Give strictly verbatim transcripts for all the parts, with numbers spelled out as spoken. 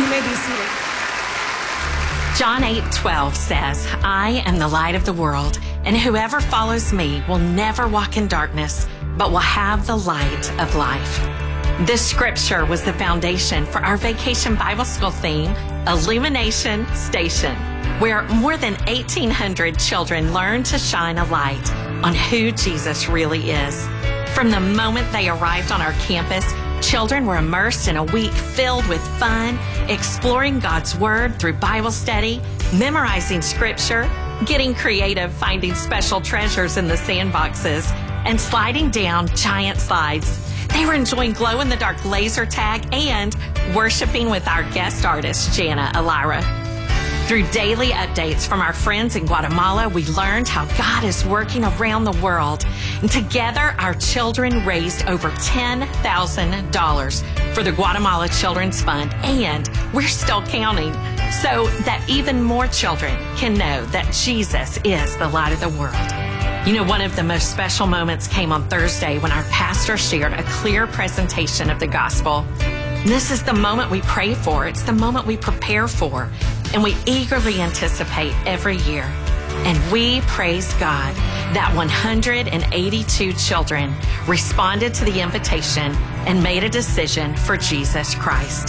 You may be seated. John eight twelve says, I am the light of the world, and whoever follows me will never walk in darkness, but will have the light of life. This scripture was the foundation for our Vacation Bible School theme, Illumination Station, where more than eighteen hundred children learn to shine a light on who Jesus really is. From the moment they arrived on our campus, children were immersed in a week filled with fun, exploring God's Word through Bible study, memorizing scripture, getting creative, finding special treasures in the sandboxes, and sliding down giant slides. They were enjoying glow-in-the-dark laser tag and worshiping with our guest artist, Jana Elira. Through daily updates from our friends in Guatemala, we learned how God is working around the world. And together, our children raised over ten thousand dollars for the Guatemala Children's Fund, and we're still counting, so that even more children can know that Jesus is the light of the world. You know, one of the most special moments came on Thursday when our pastor shared a clear presentation of the gospel. This is the moment we pray for. It's the moment we prepare for, and we eagerly anticipate every year. And we praise God that one hundred eighty-two children responded to the invitation and made a decision for Jesus Christ.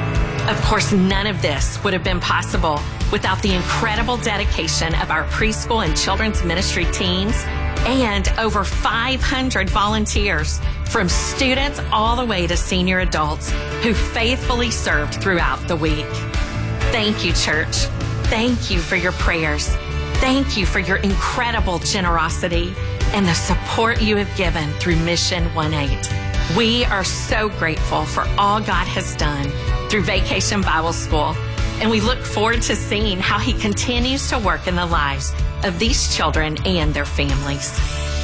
Of course, none of this would have been possible without the incredible dedication of our preschool and children's ministry teams and over five hundred volunteers, from students all the way to senior adults, who faithfully served throughout the week. Thank you, church. Thank you for your prayers. Thank you for your incredible generosity and the support you have given through Mission one eight. We are so grateful for all God has done through Vacation Bible School, and we look forward to seeing how He continues to work in the lives of these children and their families.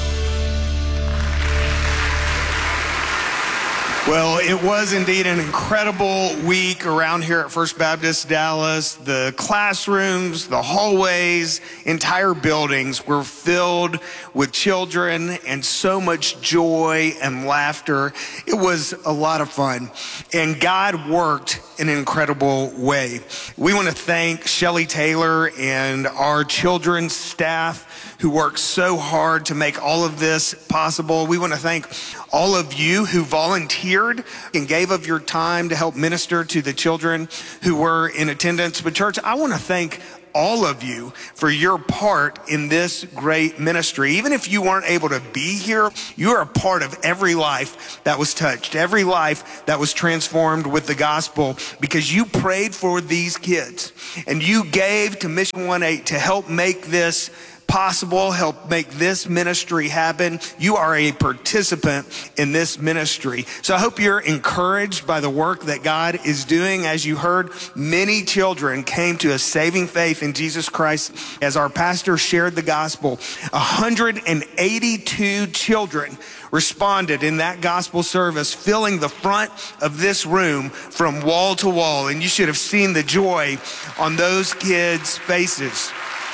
Well, it was indeed an incredible week around here at First Baptist Dallas. The classrooms, the hallways, entire buildings were filled with children and so much joy and laughter. It was a lot of fun, and God worked in an incredible way. We want to thank Shelly Taylor and our children's staff who worked so hard to make all of this possible. We want to thank all of you who volunteered and gave of your time to help minister to the children who were in attendance. But church, I want to thank all of you for your part in this great ministry. Even if you weren't able to be here, you are a part of every life that was touched, every life that was transformed with the gospel, because you prayed for these kids and you gave to Mission one eight to help make this possible, help make this ministry happen. You are a participant in this ministry. So I hope you're encouraged by the work that God is doing. As you heard, many children came to a saving faith in Jesus Christ as our pastor shared the gospel. one hundred eighty-two children responded in that gospel service, filling the front of this room from wall to wall. And you should have seen the joy on those kids' faces.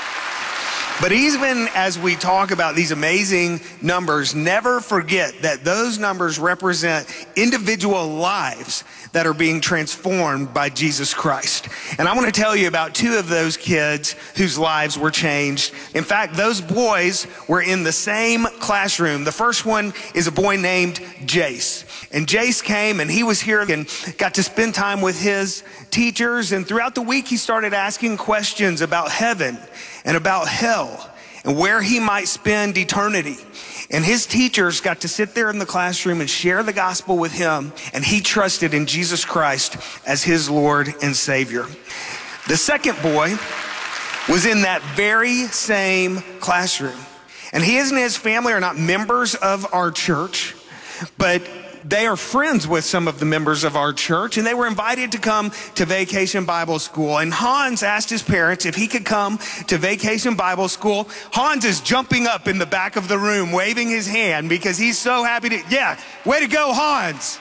But even as we talk about these amazing numbers, never forget that those numbers represent individual lives that are being transformed by Jesus Christ. And I want to tell you about two of those kids whose lives were changed. In fact, those boys were in the same classroom. The first one is a boy named Jace. And Jace came and he was here and got to spend time with his teachers. And throughout the week, he started asking questions about heaven and about hell and where he might spend eternity. And his teachers got to sit there in the classroom and share the gospel with him, and he trusted in Jesus Christ as his Lord and Savior. The second boy was in that very same classroom, and he and his family are not members of our church, but they are friends with some of the members of our church, and they were invited to come to Vacation Bible School. And Hans asked his parents if he could come to Vacation Bible School. Hans is jumping up in the back of the room, waving his hand because he's so happy to, yeah, way to go, Hans.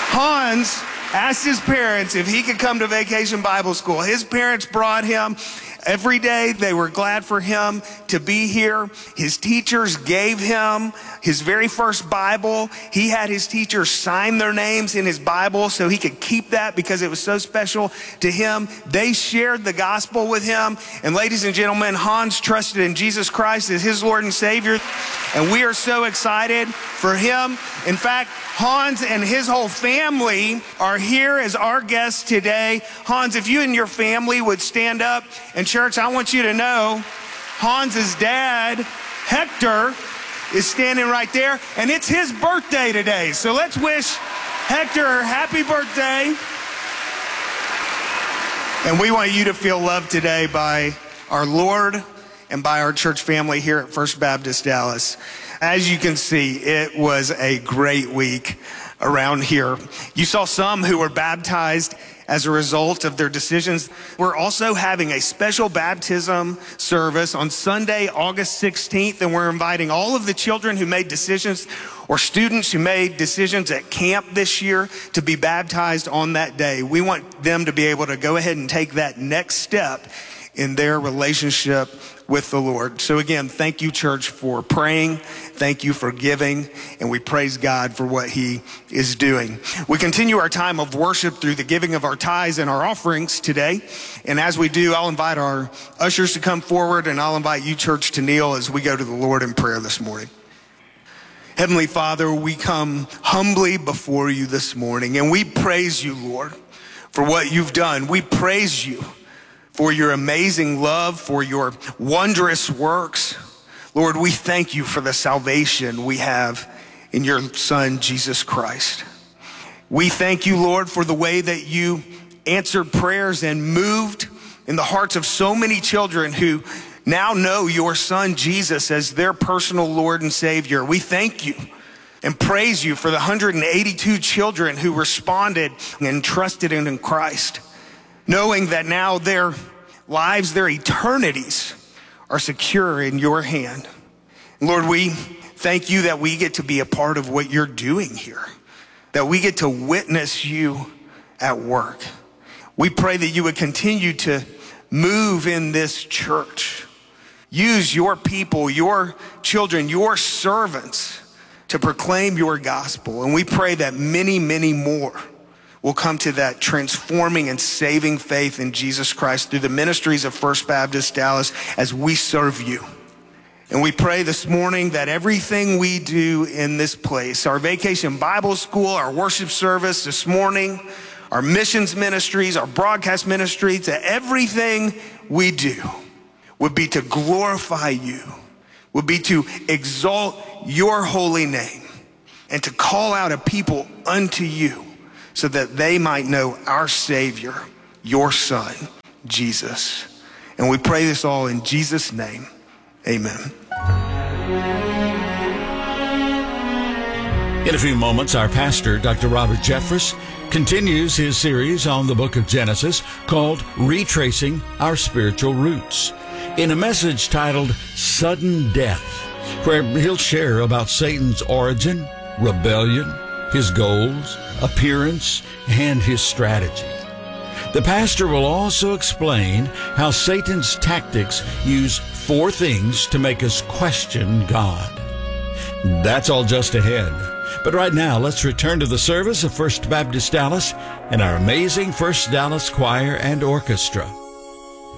Hans asked his parents if he could come to Vacation Bible School. His parents brought him, Every day they were glad for him to be here. His teachers gave him his very first Bible. He had his teachers sign their names in his Bible so he could keep that because it was so special to him. They shared the gospel with him. And ladies and gentlemen, Hans trusted in Jesus Christ as his Lord and Savior. And we are so excited for him. In fact, Hans and his whole family are here as our guests today. Hans, if you and your family would stand up. And church, I want you to know, Hans's dad, Hector, is standing right there. And it's his birthday today. So let's wish Hector happy birthday. And we want you to feel loved today by our Lord and by our church family here at First Baptist Dallas. As you can see, it was a great week around here. You saw some who were baptized as a result of their decisions. We're also having a special baptism service on Sunday, August sixteenth, and we're inviting all of the children who made decisions or students who made decisions at camp this year to be baptized on that day. We want them to be able to go ahead and take that next step in their relationship with the Lord. So again, thank you, church, for praying. Thank you for giving. And we praise God for what he is doing. We continue our time of worship through the giving of our tithes and our offerings today. And as we do, I'll invite our ushers to come forward, and I'll invite you, church, to kneel as we go to the Lord in prayer this morning. Heavenly Father, we come humbly before you this morning, and we praise you, Lord, for what you've done. We praise you for your amazing love, for your wondrous works. Lord, we thank you for the salvation we have in your Son, Jesus Christ. We thank you, Lord, for the way that you answered prayers and moved in the hearts of so many children who now know your Son, Jesus, as their personal Lord and Savior. We thank you and praise you for the one hundred eighty-two children who responded and trusted in Christ, knowing that now their lives, their eternities are secure in your hand. Lord, we thank you that we get to be a part of what you're doing here, that we get to witness you at work. We pray that you would continue to move in this church. Use your people, your children, your servants to proclaim your gospel. And we pray that many, many more will come to that transforming and saving faith in Jesus Christ through the ministries of First Baptist Dallas as we serve you. And we pray this morning that everything we do in this place, our Vacation Bible School, our worship service this morning, our missions ministries, our broadcast ministries, that everything we do would be to glorify you, would be to exalt your holy name, and to call out a people unto you, so that they might know our Savior, your Son, Jesus. And we pray this all in Jesus' name. Amen. In a few moments, our pastor, Doctor Robert Jeffress, continues his series on the book of Genesis called Retracing Our Spiritual Roots, in a message titled Sudden Death, where he'll share about Satan's origin, rebellion, his goals, appearance, and his strategy. The pastor will also explain how Satan's tactics use four things to make us question God. That's all just ahead. But right now, let's return to the service of First Baptist Dallas and our amazing First Dallas Choir and Orchestra.